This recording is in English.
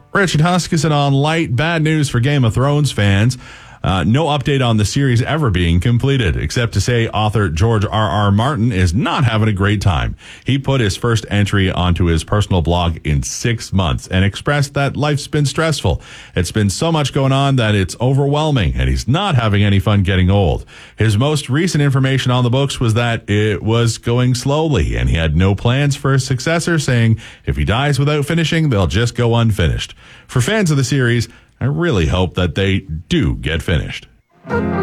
Richard Huskisson on Light. Bad news for Game of Thrones fans. No update on the series ever being completed, except to say author George R.R. Martin is not having a great time. He put his first entry onto his personal blog in 6 months and expressed that life's been stressful. It's been so much going on that it's overwhelming, and he's not having any fun getting old. His most recent information on the books was that it was going slowly, and he had no plans for a successor, saying if he dies without finishing, they'll just go unfinished. For fans of the series, I really hope that they do get finished.